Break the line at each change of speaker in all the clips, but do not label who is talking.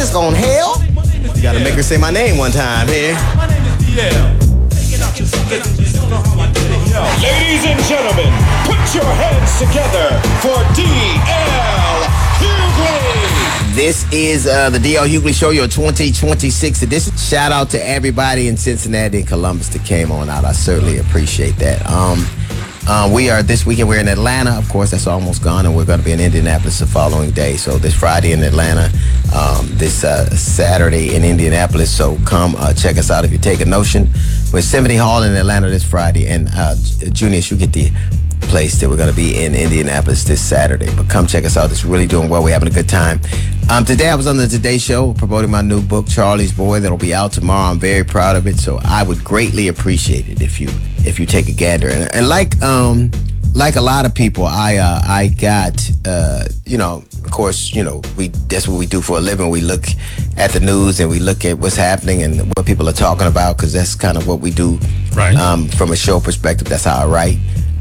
this going hell? You gotta make her say my name one time here.
My name is DL.
Ladies and gentlemen, put your hands together for DL Hughley.
This is the DL Hughley Show, your 2026 edition. Shout out to everybody in Cincinnati and Columbus that came on out. I certainly appreciate that. We are this weekend. We're in Atlanta, of course. That's almost gone, and we're going to be in Indianapolis the following day. So this Friday in Atlanta, this Saturday in Indianapolis. So come check us out if you take a notion. We're at Symphony Hall in Atlanta this Friday, and Junius, you get the place that we're going to be in Indianapolis this Saturday. But come check us out. It's really doing well. We're having a good time. Today I was on the Today Show promoting my new book, Charlie's Boy, that'll be out tomorrow. I'm very proud of it. So I would greatly appreciate it if you take a gander. And like a lot of people, I got of course, that's what we do for a living. We look at the news and we look at what's happening and what people are talking about, because that's kind of what we do.
Right.
From a show perspective, that's how I write.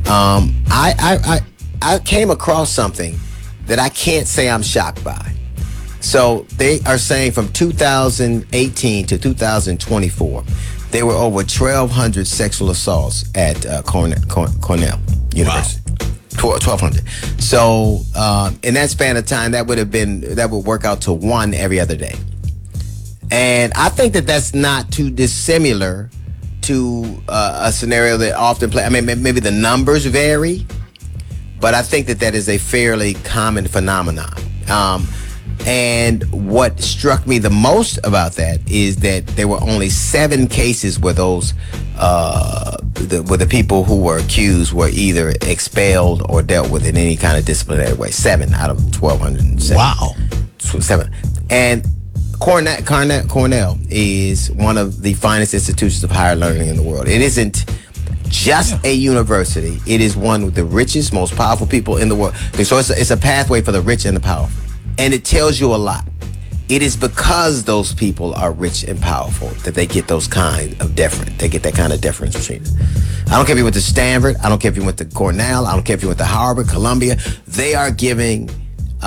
I came across something that I can't say I'm shocked by. So they are saying from 2018 to 2024, there were over 1,200 sexual assaults at Cornell University. Wow. 1,200. So in that span of time, that would work out to one every other day. And I think that that's not too dissimilar to a scenario that often play. I mean, maybe the numbers vary, but I think that is a fairly common phenomenon. And what struck me the most about that is that there were only 7 cases where those where the people who were accused were either expelled or dealt with in any kind of disciplinary way. 7 out of 1,207.
Wow.
7. And Cornell is one of the finest institutions of higher learning in the world. It isn't just a university. It is one with the richest, most powerful people in the world. So it's a pathway for the rich and the powerful. And it tells you a lot. It is because those people are rich and powerful that they get those kind of deference. They get that kind of deference treatment. I don't care if you went to Stanford. I don't care if you went to Cornell. I don't care if you went to Harvard, Columbia. They are giving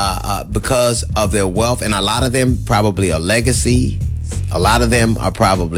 because of their wealth, and a lot of them probably a legacy. A lot of them are probably